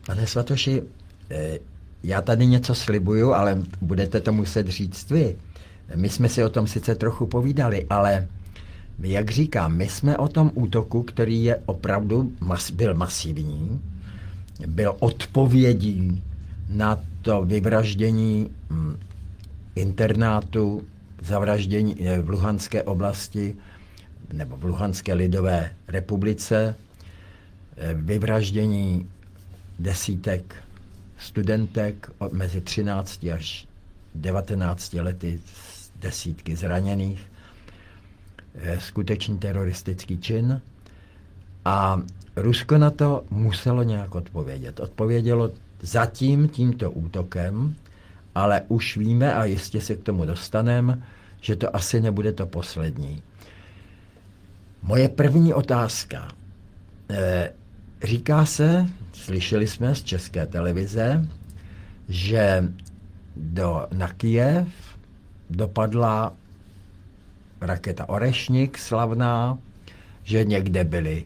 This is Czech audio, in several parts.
Pane Svatoši, já tady něco slibuju, ale budete to muset říct vy. My jsme si o tom sice trochu povídali, ale jak říkám, my jsme o tom útoku, který je opravdu byl masivní, byl odpovědí na to vyvraždění internátu, zavraždění v Luhanské oblasti nebo v Luhanské lidové republice, vyvraždění desítek studentek mezi 13 až 19 lety, desítky zraněných, skutečný teroristický čin. A Rusko na to muselo nějak odpovědět. Odpovědělo zatím tímto útokem, ale už víme, a jistě se k tomu dostaneme, že to asi nebude to poslední. Moje první otázka. Říká se, slyšeli jsme z České televize, že na Kyjev dopadla raketa Orešnik slavná, že někde byly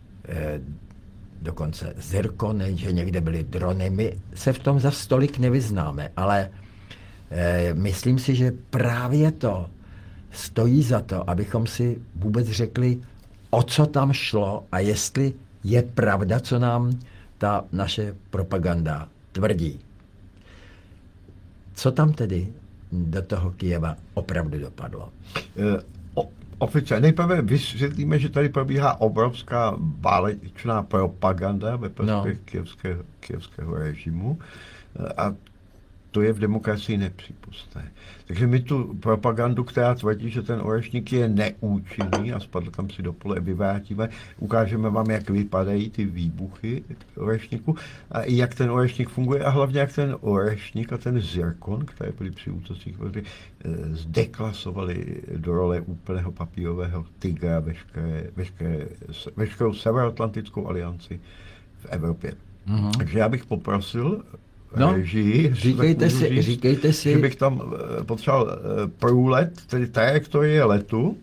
dokonce zirkony, že někde byly drony. My se v tom za stolik nevyznáme, ale myslím si, že právě to stojí za to, abychom si vůbec řekli, o co tam šlo a jestli je pravda, co nám ta naše propaganda tvrdí. Co tam tedy do toho Kyjeva opravdu dopadlo? Oficiálně nejprve vysvětlíme, že tady probíhá obrovská válečná propaganda ve prospěch kyjevského režimu a to je v demokracii nepřípustné. Takže my tu propagandu, která tvrdí, že ten orešník je neúčinný a spadl tam si do pole, vyvrátíme, ukážeme vám, jak vypadají ty výbuchy orešníku a i jak ten orešník funguje a hlavně jak ten orešník a ten zirkon, které byly při útocích zdeklasovali do role úplného papírového tygra veškerou Severoatlantickou alianci v Evropě. Mm-hmm. Takže já bych poprosil režii, říkejte si, že bych tam potřeboval průlet, tedy trajektorie letu.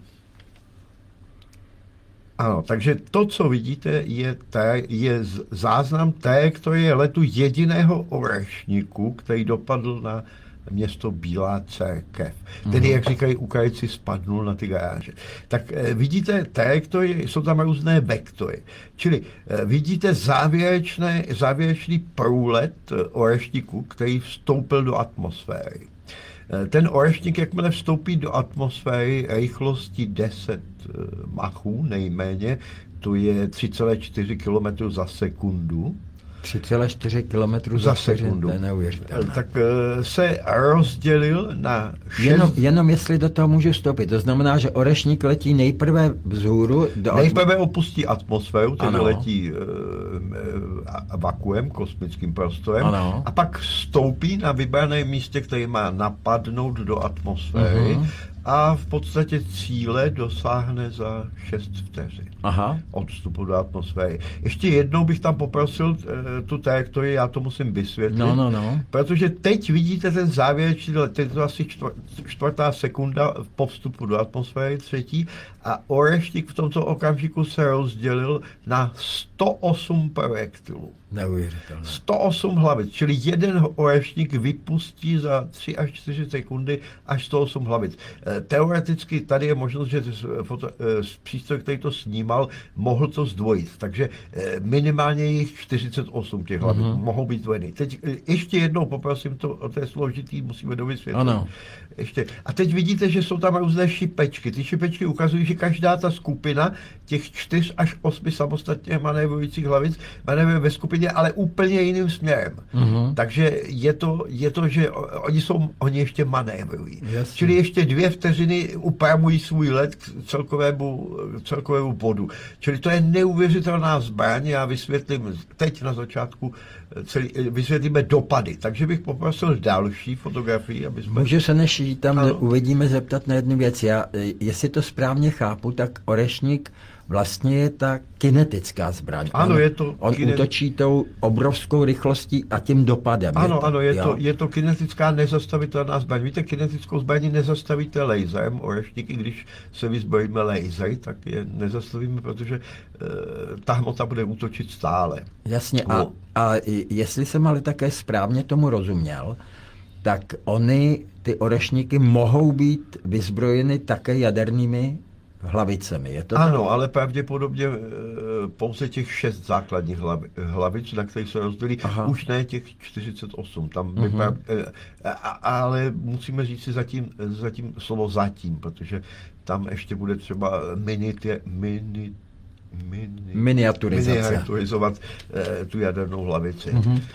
Ano, takže to, co vidíte, je záznam trajektorie letu jediného orešníku, který dopadl na město Bílá Cerkev. Tedy, jak říkají Ukrajinci, spadnul na ty garáže. Tak vidíte trajektorie, jsou tam různé vektory. Čili vidíte závěrečný průlet orešníku, který vstoupil do atmosféry. Ten orešník, jakmile vstoupí do atmosféry rychlosti 10 machů nejméně, to je 3,4 km za sekundu. 3,4 km za sekundu. To je neuvěřitelné. Tak se rozdělil na 6... Jenom jestli do toho můžu vstoupit. To znamená, že orešník letí nejprve vzhůru. Nejprve opustí atmosféru, tedy letí vakuem, kosmickým prostorem, ano. A pak vstoupí na vybraném místě, který má napadnout do atmosféry. A v podstatě cíle dosáhne za 6 vteřin. Aha. Od vstupu do atmosféry. Ještě jednou bych tam poprosil tu trajektorii, já to musím vysvětlit. No. Protože teď vidíte ten závěrečný let, je to asi čtvrtá sekunda po vstupu do atmosféry, třetí, a orešník v tomto okamžiku se rozdělil na 108 projektilů. Neuvěřitelné. 108 hlavic, čili jeden orešník vypustí za 3 až 4 sekundy až 108 hlavic. Teoreticky tady je možnost, že přístroj, který to snímal, mohl to zdvojit. Takže minimálně jich 48 těch hlavic mohou být zdvojeny. Teď ještě jednou poprosím, o té složitý musíme dovysvětlit. Ano. Ještě. A teď vidíte, že jsou tam různé šipečky. Ty šipečky ukazují, že každá ta skupina těch 4 až 8 samostatně manévrujících hlavic manévruje ve skupině, ale úplně jiným směrem. Takže je to, že oni ještě manévrují. Jasně. Čili ještě 2 vteřiny upravují svůj let k celkovému bodu. Čili to je neuvěřitelná zbraň. Já vysvětlím teď na začátku, vysvětlíme dopady. Takže bych poprosil další fotografii, aby jsme... Můžu se, než tam uvidíme, zeptat na jednu věc. Jestli to správně chápu, tak orešník vlastně je ta kinetická zbraň. Ano, je to... On útočí tou obrovskou rychlostí a tím dopadem. Ano, je to kinetická nezastavitelná zbraň. Víte, kinetickou zbraní nezastavíte laserem. Orešníky, když se vyzbrojíme lasery, tak je nezastavíme, protože ta hmota bude útočit stále. Jasně. A jestli jsem ale také správně tomu rozuměl, tak ty orešníky mohou být vyzbrojeny také jadernými hlavicemi. Je to ano, tak? ale pravděpodobně pouze těch 6 základních hlavic, na kterých se rozdělí, už ne těch 48. Tam by ale musíme říct si zatím slovo zatím, protože tam ještě bude třeba miniaturizovat tu jadernou hlavici.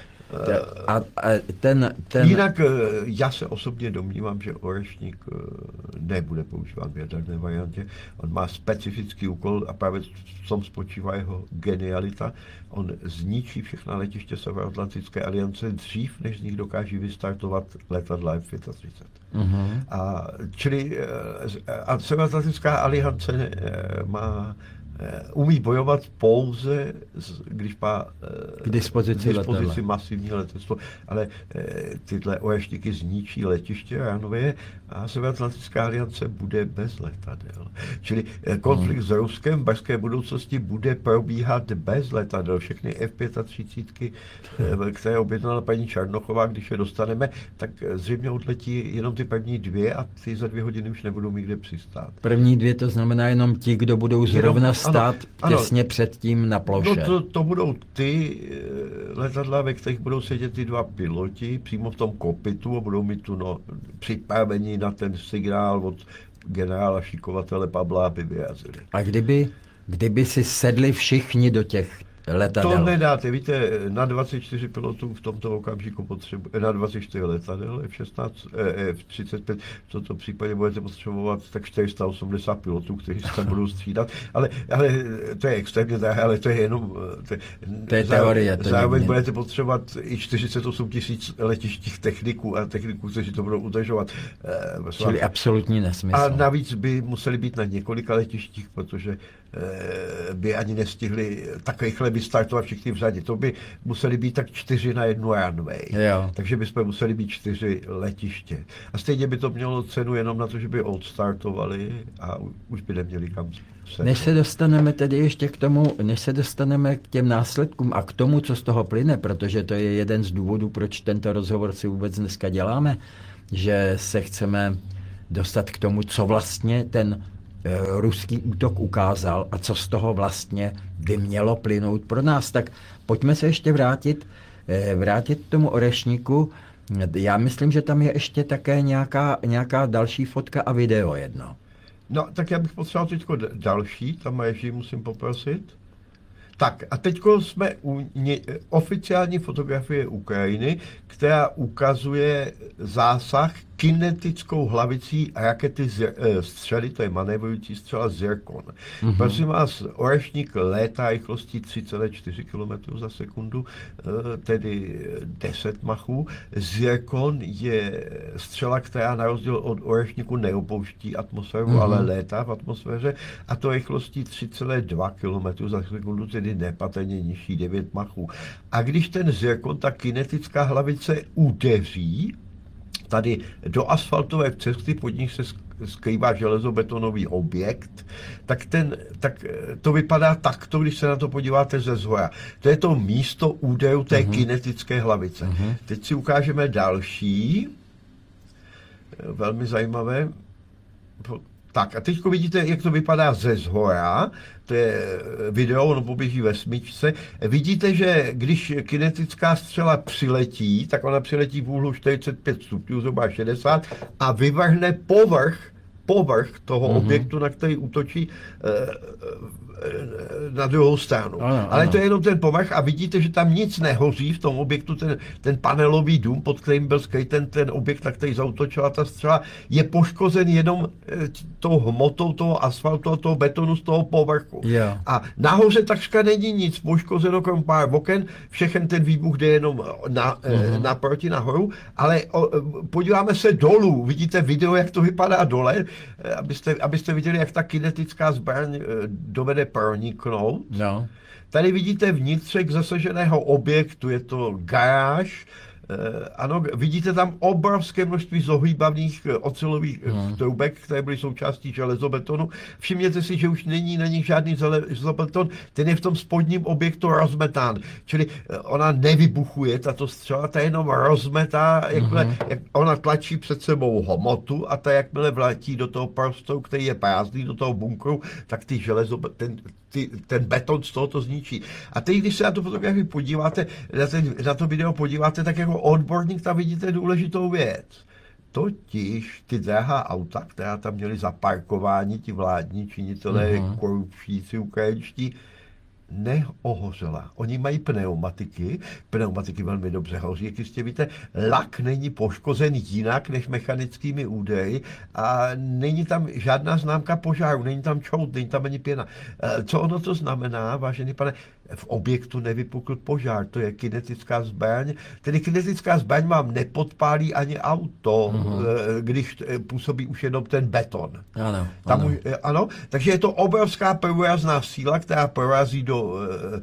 Jinak já se osobně domnívám, že orešník nebude používán v jaderné variantě. On má specifický úkol a právě v tom spočívá jeho genialita. On zničí všechna letiště Severoatlantické aliance dřív, než z nich dokáží vystartovat letadla F-35. A Severoatlantická aliance umí bojovat pouze, když má k dispozici masivní letectvo, ale tyhle orešníky zničí letiště ránově a Severoatlantická aliance bude bez letadel. Čili konflikt s Ruskem v brzké budoucnosti bude probíhat bez letadel. Všechny F-35, které objednala paní Černochová, když je dostaneme, tak zřejmě odletí jenom ty první 2 a ty za 2 hodiny už nebudou mít kde přistát. První 2 to znamená jenom ti, kdo budou zrovna stát těsně předtím na ploše. No to budou ty letadla, ve kterých budou sedět ty 2 piloti přímo v tom kokpitu a budou mít tu připravení na ten signál od generála šikovatele Pavla, aby vyrazili. A kdyby si sedli všichni do těch letadel? To nedáte, víte, na 24 pilotů v tomto okamžiku na 24 letadel F-16, F-35, v tomto případě budete potřebovat tak 480 pilotů, kteří se tam budou střídat, ale to je extrémně drahé, ale to je jenom... To je teorie. Zároveň budete potřebovat i 48 000 letištích techniků a techniků, kteří to budou udržovat. Čili absolutní nesmysl. A navíc by museli být na několika letištích, protože by ani nestihli tak rychle vystartovat všichni v řadě. To by museli být tak 4 na 1 runway. Jo. Takže bychom museli být 4 letiště. A stejně by to mělo cenu jenom na to, že by odstartovali a už by neměli kam se. Než se dostaneme tedy ještě k tomu, než se dostaneme k těm následkům a k tomu, co z toho plyne, protože to je jeden z důvodů, proč tento rozhovor si vůbec dneska děláme, že se chceme dostat k tomu, co vlastně ten ruský útok ukázal a co z toho vlastně by mělo plynout pro nás. Tak pojďme se ještě vrátit k tomu orešníku. Já myslím, že tam je ještě také nějaká další fotka a video jedno. No, tak já bych potřeboval teďko další, tam Ježí musím poprosit. Tak a teďko jsme u oficiální fotografie Ukrajiny, která ukazuje zásah kinetickou hlavicí rakety střely, to je manévrující střela Zirkon. Prosím vás, orešník létá rychlostí 3,4 km za sekundu, tedy 10 machů. Zirkon je střela, která na rozdíl od orešníku neopouští atmosféru, ale létá v atmosféře, a to rychlostí 3,2 km za sekundu, tedy nepatrně nižší 9 machů. A když ten Zirkon, ta kinetická hlavice, udeří tady do asfaltové cesty, pod nich se skrývá železobetonový objekt, tak to vypadá takto, když se na to podíváte ze zhora. To je to místo úderu té kinetické hlavice. Teď si ukážeme další, velmi zajímavé. Tak a teď vidíte, jak to vypadá ze zhora. To je video, ono poběží ve smyčce. Vidíte, že když kinetická střela přiletí, tak ona přiletí v úhlu 45 stupňů, zhruba 60, a vyvrhne povrch toho objektu, na který útočí, na druhou stranu. Ale to je jenom ten povrch a vidíte, že tam nic nehoří v tom objektu, ten panelový dům, pod kterým byl skryt ten objekt, na který zaútočila ta střela, je poškozen jenom tou hmotou toho asfaltu a toho betonu z toho povrchu. Yeah. A nahoře takřka není nic poškozeno, krom pár oken, všechen ten výbuch jde jenom naproti nahoru, ale podíváme se dolů, vidíte video, jak to vypadá dole, abyste viděli, jak ta kinetická zbraň dovede proniknout. No. Tady vidíte vnitřek zasaženého objektu, je to garáž, Ano, vidíte tam obrovské množství zohýbavných ocelových trubek, které byly součástí železobetonu. Všimněte si, že už není na nich žádný železobeton, ten je v tom spodním objektu rozmetán. Čili ona nevybuchuje, tato střela, ta jenom rozmetá, jakmile jak ona tlačí před sebou hmotu a ta jakmile vletí do toho prostoru, který je prázdný, do toho bunkru, tak ty ten beton z toho to zničí. A teď, když se na tu fotografii podíváte, na to video podíváte, tak jako odborník tam vidíte důležitou věc. Totiž ty drahá auta, která tam měli za parkování, ti vládní činitelé, korupčníci ukrajinští, neohořela. Oni mají pneumatiky velmi dobře hoří, jak jistě víte, lak není poškozen jinak než mechanickými údery a není tam žádná známka požáru, není tam čout, není tam ani pěna. Co ono to znamená, vážený pane? V objektu nevypukl požár, to je kinetická zbraň. Tedy kinetická zbraň vám nepodpálí ani auto, když působí už jenom ten beton. Ano, tam ano. Ano, takže je to obrovská průrazná síla, která prorazí do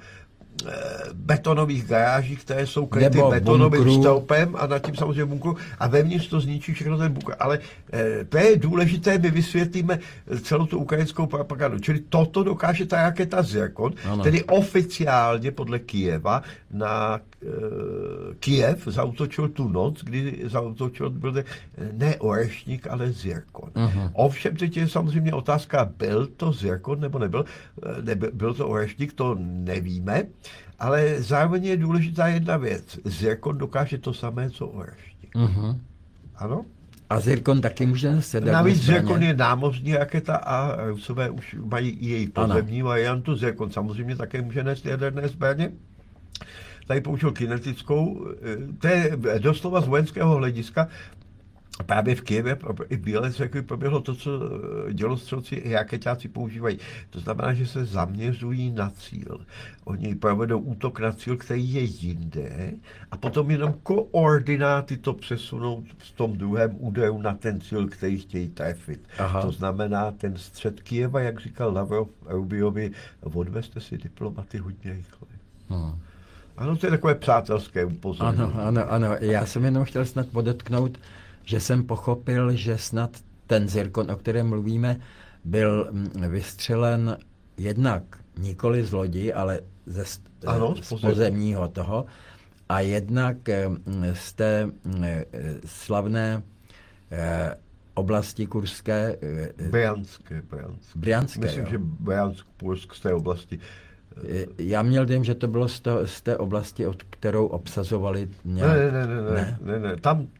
betonových garáží, které jsou kryty betonovým stolpem a nad tím samozřejmě bunkru a vevnitř to zničí všechno ten bunkr. Ale to je důležité, my vysvětlíme celou tu ukrajinskou propagandu. Čili toto dokáže ta raketa Zirkon, tedy oficiálně podle Kyjeva na Kyjev zaútočil tu noc, kdy zaútočil byl ne Orešník, ale Zirkon. Ovšem teď je samozřejmě otázka, byl to Zirkon nebo nebyl, byl to Orešník, to nevíme. Ale zároveň je důležitá jedna věc. Zirkon dokáže to samé, co Orešník. Ano? A Zirkon taky může se dát. Navíc Zirkon je námořní raketa a Rusové už mají i její pozemní variantu. Zirkon samozřejmě také může nést jaderné zbraně. Tady použil kinetickou. To je doslova z vojenského hlediska. Právě v Kyjevě i v Bělecku proběhlo to, co dělostřelci i raketáci používají. To znamená, že se zaměřují na cíl. Oni provedou útok na cíl, který je jinde a potom jenom koordináty to přesunou v tom druhém úderu na ten cíl, který chtějí trefit. To znamená, ten střed Kyjeva, jak říkal Lavrov Rubiovi, odvezte si diplomaty hodně rychle. Ano, to je takové přátelské upozornění. Ano. Já jsem jenom chtěl snad podotknout, že jsem pochopil, že snad ten Zirkon, o kterém mluvíme, byl vystřelen jednak nikoli z lodi, ale z pozemního toho, a jednak z té slavné oblasti kurské. Brянské. Myslím, že Brянsk, Kursk z té oblasti. Já měl dojem, že to bylo z té oblasti, od kterou obsazovali nějak... Ne.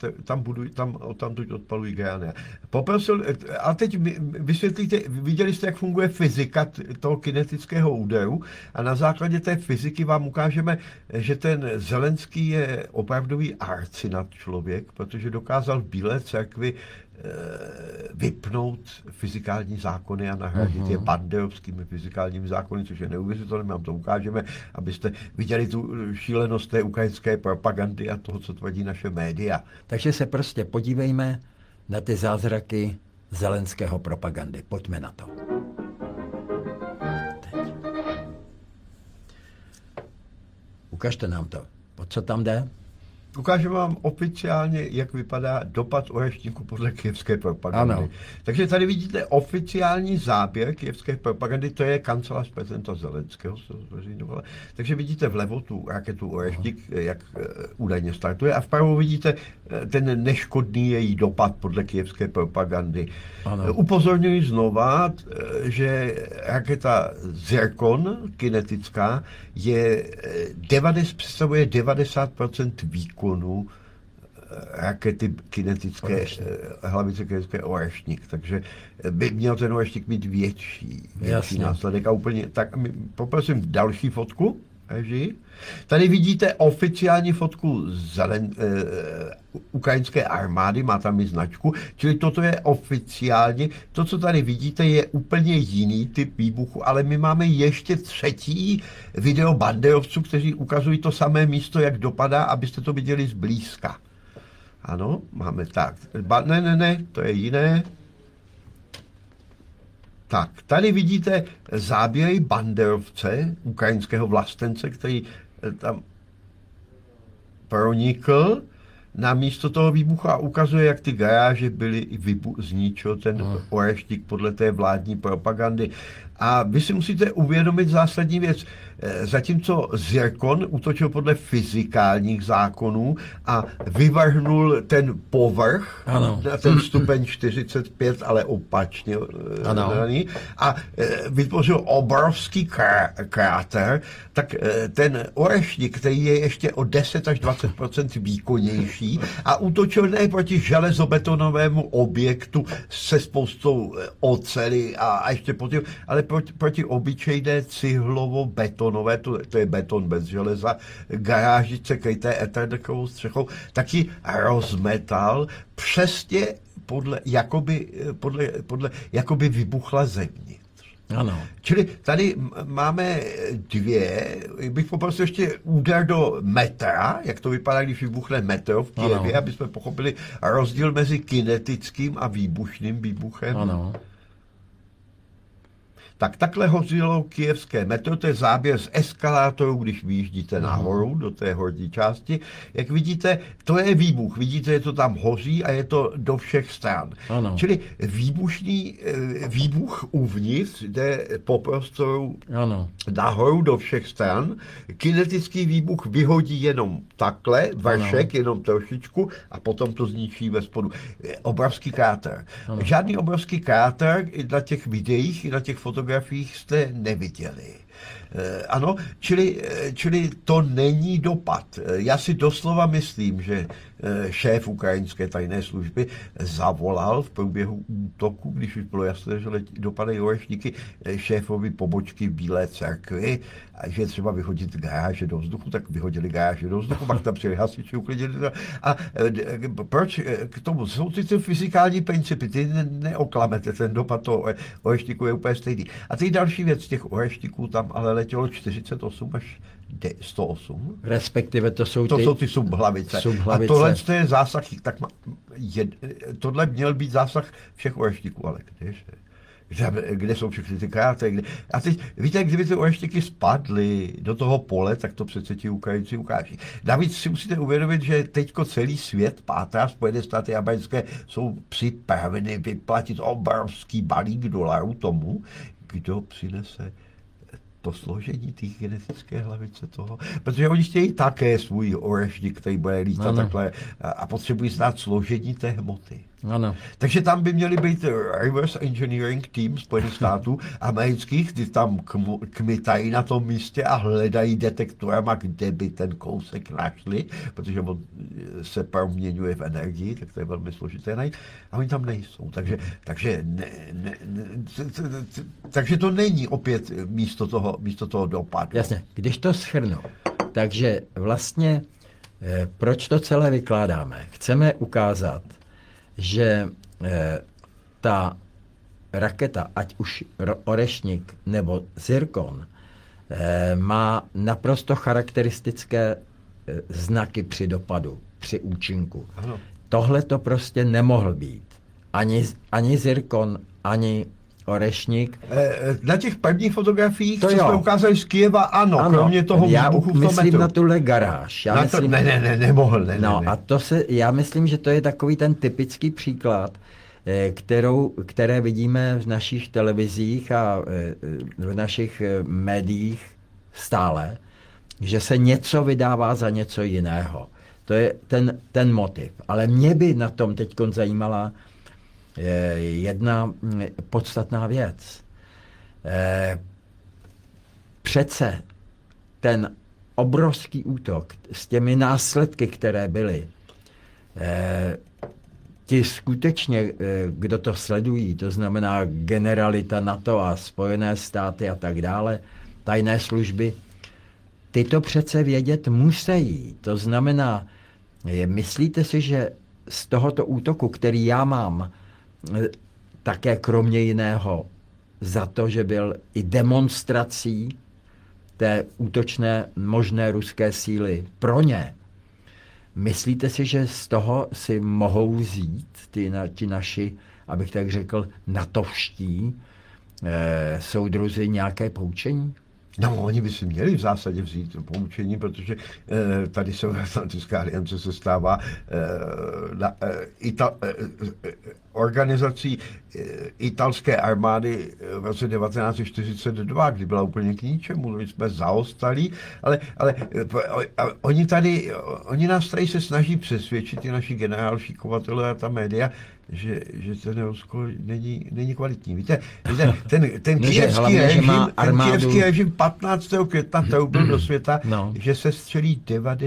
Tam odpalují Grány. Poprosil, a teď vysvětlíte, viděli jste, jak funguje fyzika toho kinetického úderu a na základě té fyziky vám ukážeme, že ten Zelenský je opravdový arcinat člověk, protože dokázal v Bílé cerkvi vypnout fyzikální zákony a nahradit je banderovskými fyzikálními zákony, což je neuvěřitelné, my vám to ukážeme, abyste viděli tu šílenost té ukrajinské propagandy a toho, co tvrdí naše média. Takže se prostě podívejme na ty zázraky zelenského propagandy. Pojďme na to. Teď. Ukažte nám to. O co tam jde? Ukážu vám oficiálně, jak vypadá dopad Orešníku podle kyjevské propagandy. Ano. Takže tady vidíte oficiální záběr kyjevské propagandy, to je kancelář prezidenta Zelenského. Takže vidíte vlevo tu raketu Orešník, jak údajně startuje, a vpravo vidíte ten neškodný její dopad podle kyjevské propagandy. Ano. Upozorňuji znova, že raketa Zirkon, kinetická, představuje 90% výkonu rakety kinetické, hlavice kinetické Orešník. Takže by měl ten Orešník mít větší následek. A úplně, tak poprosím další fotku. Tady vidíte oficiální fotku ukrajinské armády, má tam i značku, čili toto je oficiálně. To, co tady vidíte, je úplně jiný typ výbuchu, ale my máme ještě třetí video banderovců, kteří ukazují to samé místo, jak dopadá, abyste to viděli zblízka. Ano, máme tak. Ne, to je jiné. Tak, tady vidíte záběry banderovce, ukrajinského vlastence, který tam pronikl na místo toho výbuchu a ukazuje, jak ty garáže byly zničil ten Orešník podle té vládní propagandy. A vy si musíte uvědomit zásadní věc. Zatímco Zirkon útočil podle fyzikálních zákonů a vyvrhnul ten povrch na ten stupeň 45, ale opačně daný, a vytvořil obrovský kráter, tak ten Orešník, který je ještě o 10 až 20% výkonnější a útočil ne proti železobetonovému objektu se spoustou oceli a ještě proti, ale proti obyčejné cihlovo-betonové, to je beton bez železa, garážice kryté eternechovou střechou, taky rozmetal přesně jakoby vybuchla zevnitř. Ano. Čili tady máme dvě, bych poprosil ještě úder do metra, jak to vypadá, když vybuchne metro v Kyjevě, aby jsme pochopili rozdíl mezi kinetickým a výbušným výbuchem. Ano. Tak takhle hořilo kyjevské metro, to je záběr z eskalátoru, když vyjíždíte nahoru do té horní části. Jak vidíte, to je výbuch. Vidíte, že to tam hoří a je to do všech stran. Ano. Čili výbuch uvnitř jde po prostoru nahoru do všech stran. Kinetický výbuch vyhodí jenom takhle, vršek, jenom trošičku a potom to zničí ve spodu. Obrovský kráter. Žádný obrovský kráter i na těch videích, i na těch fotografiích jste neviděli. Ano, čili to není dopad. Já si doslova myslím, že šéf ukrajinské tajné služby zavolal v průběhu útoku, když už bylo jasné, že dopadají orešníky, šéfovi pobočky v Bílé cerkvi, a že třeba vyhodit garáže do vzduchu, tak vyhodili garáže do vzduchu, pak tam přijeli hasiči, uklidili to. A proč k tomu? Jsou ty fyzikální principy, ty neoklamete, ten dopad toho orešníku je úplně stejný. A ty další věc, těch orešníků tam ale letělo 48 až 108. Respektive to jsou ty subhlavice. A tohle je zásah, tohle měl být zásah všech orešníků, ale kde jsou všechny ty krátery. A teď, víte, kdyby ty orešníky spadly do toho pole, tak to přece ti Ukrajinci ukáží. Navíc si musíte uvědomit, že teďko celý svět pátrá, Spojené státy americké jsou připraveny vyplatit obrovský balík dolarů tomu, kdo přinese to složení té genetické hlavice toho, protože oni chtějí také svůj orešník, který bude lítat takhle a potřebují znát složení té hmoty. Ano. Takže tam by měly být reverse engineering tým Spojených států amerických, kdy tam kmitají na tom místě a hledají detektorama, kde by ten kousek našli, protože on se proměňuje v energii, tak to je velmi složité najít. A oni tam nejsou. Takže to není opět místo toho dopadu. Jasně, když to shrnu, takže vlastně proč to celé vykládáme? Chceme ukázat, že ta raketa, ať už Orešník nebo Zirkon, má naprosto charakteristické znaky při dopadu, při účinku. Ano. Tohle to prostě nemohl být. Ani Zirkon, ani Orešník. Na těch prvních fotografiích, co jsme ukázali z Kyjeva, ano, kromě toho výbuchu v tom myslím metru. Na tuhle garáž. Nemohl. A já myslím, že to je takový ten typický příklad, které vidíme v našich televizích a v našich médiích stále, že se něco vydává za něco jiného. To je ten motiv. Ale mě by na tom teď zajímala jedna podstatná věc. Přece ten obrovský útok s těmi následky, které byly, ti skutečně, kdo to sledují, to znamená generalita NATO a Spojené státy a tak dále, tajné služby, ty to přece vědět musí. To znamená, myslíte si, že z tohoto útoku, který já mám, také kromě jiného za to, že byl i demonstrací té útočné možné ruské síly pro ně, myslíte si, že z toho si mohou vzít ti naši, abych tak řekl, natovští soudruzi nějaké poučení? No, oni by si měli v zásadě vzít poučení, protože tady Severoatlantická aliance se stává organizací italské armády v roce 1942, kdy byla úplně k ničemu, my jsme zaostali, ale oni nás tady se snaží přesvědčit, i naši generálšíkovatelé a ta média, že ten Rusko není kvalitní. Víte, ten kyjevský režim 15. května troubil do světa, že se střelí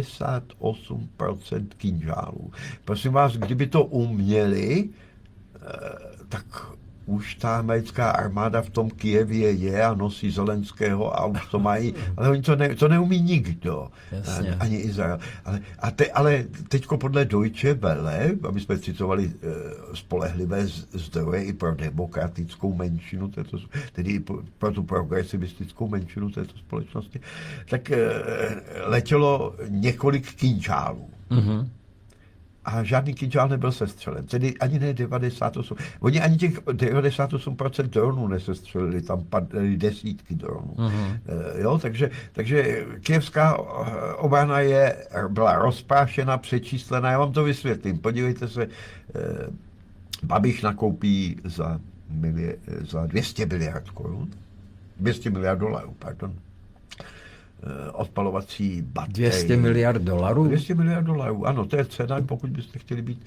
98% kynžálů. Prosím vás, kdyby to uměli, tak už ta americká armáda v tom Kyjevě je a nosí Zelenského a už to mají, ale oni to neumí nikdo, ani Izrael. Ale teďko podle Deutsche Welle, aby jsme citovali spolehlivé zdroje i pro demokratickou menšinu, tedy pro tu progresivistickou menšinu této společnosti, tak letělo několik kynžálů. Mm-hmm. A žádný kynžál nebyl sestřelen, tedy ani ne 98. Oni ani těch 98% dronů nesestřelili, tam padly desítky dronů. Mm-hmm. Jo, takže kyjevská obrana byla rozprášena, přečíslená, já vám to vysvětlím. Podívejte se, Babiš nakoupí za 200 miliard korun, 200 miliard dolarů, pardon, odpalovací baterie. 200 miliard dolarů? 200 miliard dolarů, ano, to je cena, pokud byste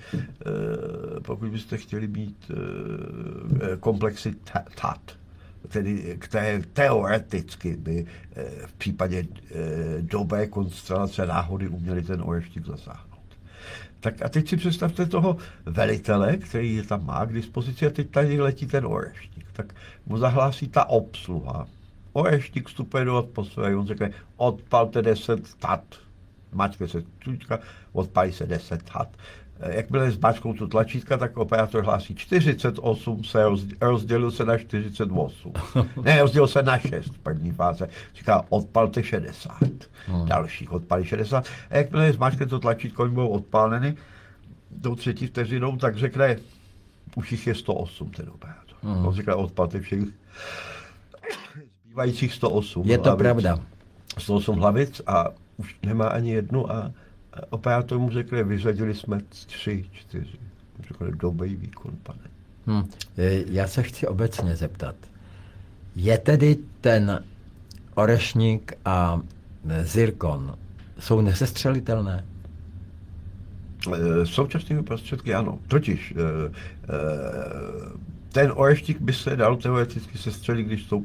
chtěli být komplexy TAT, tedy které teoreticky by v případě dobré konstelace náhody uměli ten oreštík zasáhnout. Tak a teď si představte toho velitele, který je tam má k dispozici, a teď tady letí ten oreštík. Tak mu zahlásí ta obsluha. Oreštík vstupuje do atmosféry, on řekne, odpalte 10 tat. Zmáčkne se tlačítka, odpálí se 10 tat. Jakmile zmáčknou tu tlačítka, tak operátor hlásí 48, rozdělil se na 48. Ne, rozdělil se na 6 v první fáze. Říká, odpalte 60. Dalších odpálí 60. A jakmile zmáčkne to tlačítko, oni budou odpáleny tou třetí vteřinou, tak řekne, už jich je 108 ten operátor. On říká, odpalte všech zbývajících 108 je to hlavic, pravda. 108 hlavic a už nemá ani jednu a operátor mu řekne, vyřadili jsme 3, 4. Řekne, dobrý výkon, pane. Já se chci obecně zeptat. Je tedy ten orešník a zirkon, jsou nesestřelitelné? Současnými prostředky ano. Totiž ten oreštík by se dal teoreticky sestřelit, když